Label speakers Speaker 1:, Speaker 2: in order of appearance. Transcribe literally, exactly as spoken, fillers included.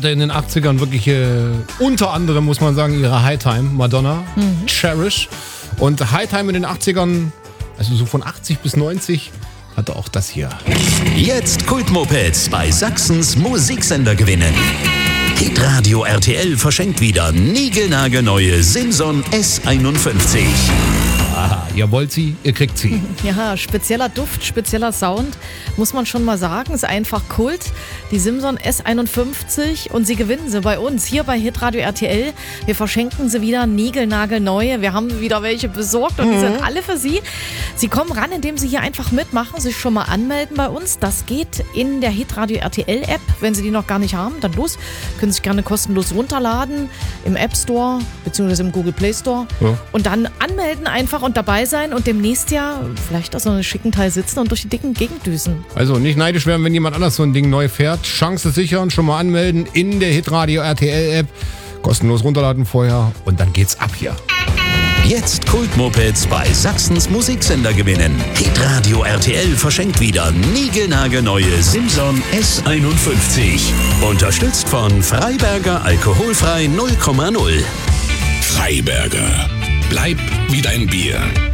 Speaker 1: hatte in den achtzigern wirklich äh, unter anderem, muss man sagen, ihre Hightime, Madonna, mhm. Cherish. Und Hightime in den achtzigern, also so von achtzig bis neunzig, hatte auch das hier.
Speaker 2: Jetzt Kultmopeds bei Sachsens Musiksender gewinnen. Hitradio R T L verschenkt wieder niegelnagelneue Simson S einundfünfzig.
Speaker 1: Aha, ihr wollt sie, ihr kriegt sie.
Speaker 3: Ja, spezieller Duft, spezieller Sound, muss man schon mal sagen. Ist einfach Kult. Die Simson S einundfünfzig und sie gewinnen sie bei uns hier bei Hitradio R T L. Wir verschenken sie wieder niegelnagelneue. Wir haben wieder welche besorgt und mhm. die sind alle für Sie. Sie kommen ran, indem Sie hier einfach mitmachen, sich schon mal anmelden bei uns. Das geht in der Hitradio R T L App. Wenn Sie die noch gar nicht haben, dann los. Können Sie sich gerne kostenlos runterladen im App Store bzw. im Google Play Store ja. und dann anmelden einfach und dabei sein und demnächst ja vielleicht auf so einem schicken Teil sitzen und durch die dicken Gegend düsen.
Speaker 1: Also nicht neidisch werden, wenn jemand anders so ein Ding neu fährt. Chance sichern, schon mal anmelden in der Hitradio R T L App. Kostenlos runterladen vorher und dann geht's ab hier.
Speaker 2: Jetzt Kultmopeds bei Sachsens Musiksender gewinnen. Hitradio R T L verschenkt wieder niegelnagelneue Simson S einundfünfzig. Unterstützt von Freiberger Alkoholfrei null Komma null.
Speaker 4: Freiberger. Bleib wie dein Bier.